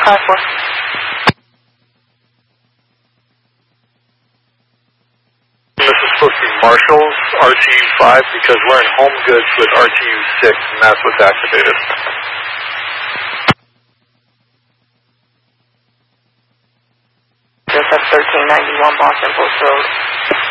5-4. This is supposed to be Marshall's RTU 5 because we're in home goods with RTU 6 and that's what's activated. Just at 1391 Boston Post Road.